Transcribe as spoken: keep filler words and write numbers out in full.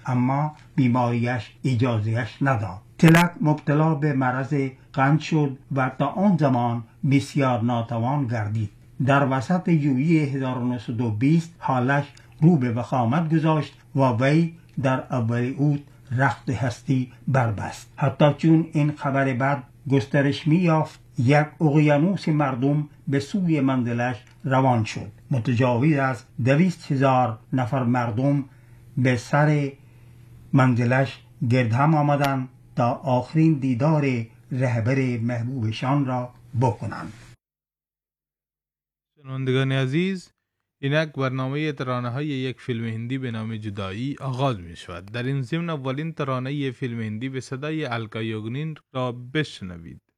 اما بیماریش اجازهش نداد. تلک مبتلا به مرض قند شد و تا آن زمان بسیار ناتوان گردید. در وسط ژوئیه هزار و نهصد و بیست حالش رو به وخامت گذاشت و وی در اول اوت رخت هستی بربست. حتی چون این خبر بد گسترش می‌یافت، یک اقیانوس مردم به سوی منزلش روان شد. متجاوز از دویست هزار نفر مردم به سر منزلش گرد هم آمدند تا آخرین دیدار رهبر محبوبشان را بکنند. شنوندگان عزیز، اینک برنامه ترانه های یک فیلم هندی به نام جدایی آغاز می شود. در این ضمن اولین ترانه فیلم هندی به صدای الکا یاگنین را بشنوید.